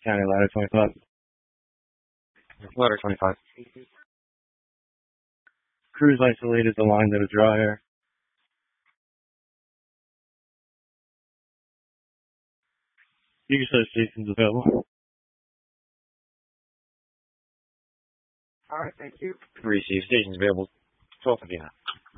County ladder 25. Ladder 25. Crews isolated the line to the dryer. Eagle Star station's available. Alright, thank you. Receive stations available. 12 Vienna.